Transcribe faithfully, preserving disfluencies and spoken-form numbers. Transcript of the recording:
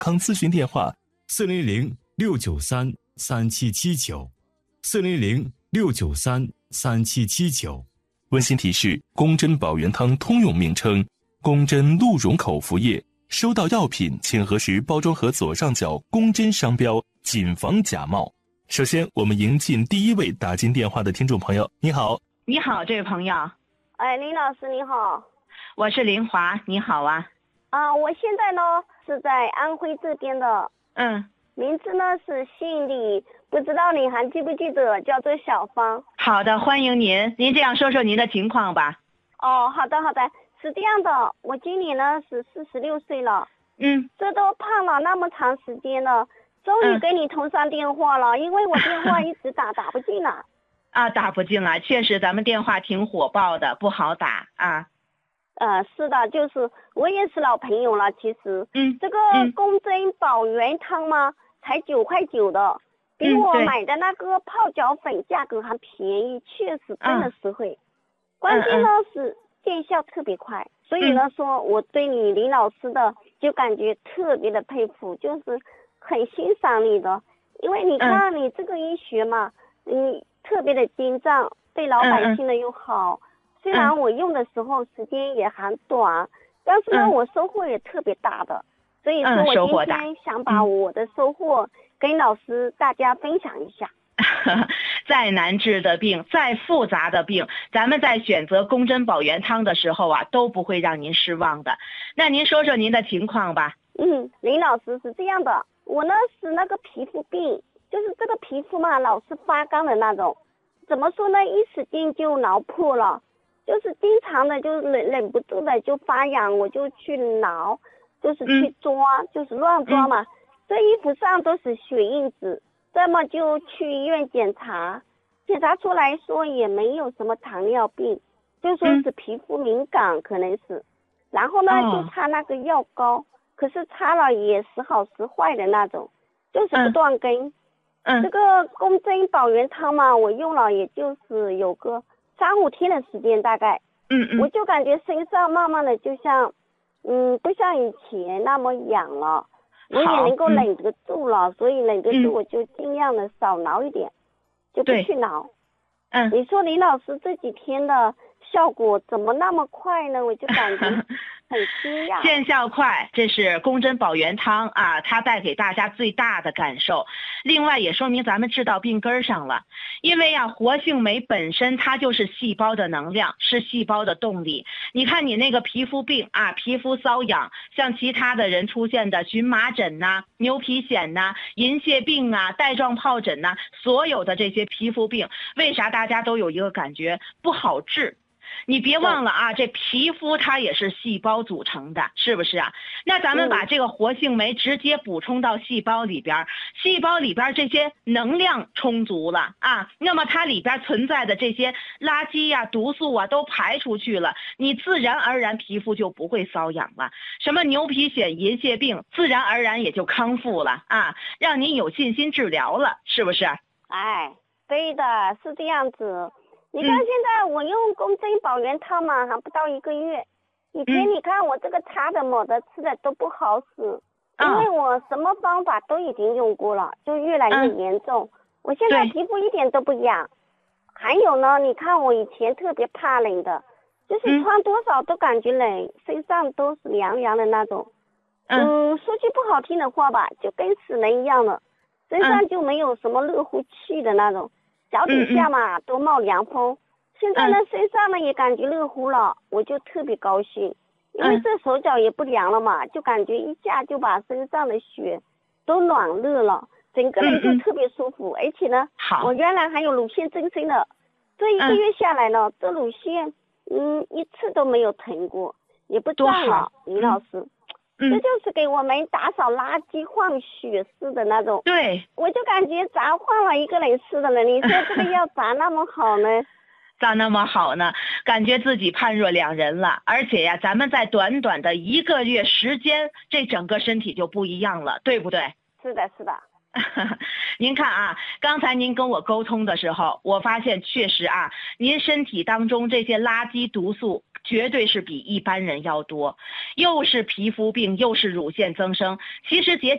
康咨询电话：四零零六九三三七七九，四零零六九三三七七九。温馨提示：宫针保元汤通用名称，宫针鹿茸口服液。收到药品，请核实包装盒左上角宫针商标，谨防假冒。首先，我们迎进第一位打进电话的听众朋友。你好， 你好，这位朋友。 哎，林老师你好。 我是林华，你好啊。 啊，我现在呢是在安徽这边的。 嗯。 名字呢是姓李，不知道你还记不记得，叫做小芳。 好的，欢迎您。您这样说说您的情况吧。 哦，好的好的。是这样的，我今年呢是四十六岁了。 嗯。 这都胖了那么长时间了，终于给你通上电话了，嗯、因为我电话一直打打不进来。 啊，打不进来，确实咱们电话挺火爆的，不好打啊。 呃，是的，就是我也是老朋友了，其实。 嗯。 这个宫针保元汤嘛，才九块九的，比我买的那个泡脚粉价格还便宜，确实真的实惠。嗯、关键呢、嗯、是。见效特别快，所以呢、嗯、说我对你林老师的就感觉特别的佩服，就是很欣赏你的，因为你看你这个医学嘛，你、嗯、特别的精湛，对老百姓的又好、嗯、虽然我用的时候时间也很短、嗯、但是呢、嗯、我收获也特别大的，所以说我今天想把我的收获跟老师大家分享一下。 再难治的病，再复杂的病，咱们在选择宫针保元汤的时候啊，都不会让您失望的。那您说说您的情况吧。 嗯，林老师是这样的，我呢是那个皮肤病，就是这个皮肤嘛，老是发干的那种。怎么说呢？一使劲就挠破了，就是经常的就忍忍不住的就发痒，我就去挠，就是去抓，嗯、就是乱抓嘛。嗯、这衣服上都是血印子。这么就去医院检查，检查出来说也没有什么糖尿病，就说是皮肤敏感、嗯、可能是，然后呢、哦、就擦那个药膏，可是擦了也时好时坏的那种，就是不断根。嗯，这个宫针保元汤嘛，我用了也就是有个三五天的时间大概， 嗯嗯， 我就感觉身上慢慢的就像，嗯，不像以前那么痒了。我也能够忍得住了、嗯、所以忍得住我就尽量的少挠一点、嗯、就不去挠。 嗯， 你说林老师这几天的效果怎么那么快呢？我就感觉很惊讶。 见效快，这是宫针保元汤啊，它带给大家最大的感受。另外也说明咱们治到病根上了，因为啊，活性酶本身它就是细胞的能量，是细胞的动力。你看你那个皮肤病啊，皮肤瘙痒，像其他的人出现的荨麻疹呐、啊、牛皮癣呐、啊、银屑病啊、带状疱疹呐、啊，所有的这些皮肤病，为啥大家都有一个感觉不好治？你别忘了啊，这皮肤它也是细胞组成的，是不是啊？那咱们把这个活性酶直接补充到细胞里边，细胞里边这些能量充足了啊，那么它里边存在的这些垃圾呀、啊、毒素啊都排出去了，你自然而然皮肤就不会瘙痒了，什么牛皮癣、银屑病自然而然也就康复了啊，让你有信心治疗了，是不是？ 哎，对的，是这样子。你看现在我用宫针保元汤嘛，还不到一个月。以前你看我这个擦的抹的吃的都不好使，嗯、因为我什么方法都已经用过了，就越来越严重。嗯、我现在皮肤一点都不痒。还有呢，你看我以前特别怕冷的，就是穿多少都感觉冷，身上都是凉凉的那种。嗯，嗯说句不好听的话吧，就跟死人一样的，身上就没有什么热乎气的那种。脚底下嘛、嗯嗯、都冒凉风，现在呢、嗯、身上呢也感觉热乎了，我就特别高兴，因为这手脚也不凉了嘛，就感觉一下就把身上的血都暖热了，整个人就特别舒服。嗯嗯而且呢，我原来还有乳腺增生的，这一个月下来呢，嗯、这乳腺嗯一次都没有疼过，也不胀了。李老师。嗯这就是给我们打扫垃圾换血似的那种， 对， 我就感觉咋换了一个人似的了。你说这个药咋那么好呢？ 咋那么好呢？感觉自己判若两人了，而且呀，咱们在短短的一个月时间，这整个身体就不一样了，对不对？ 是的，是的。 您看啊，刚才您跟我沟通的时候，我发现确实啊，您身体当中这些垃圾毒素绝对是比一般人要多，又是皮肤病，又是乳腺增生。其实也